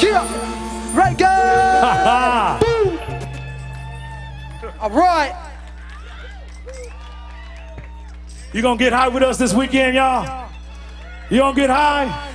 Yeah. Reggae. Boom. All right. You gonna get high with us this weekend, y'all? You gonna get high?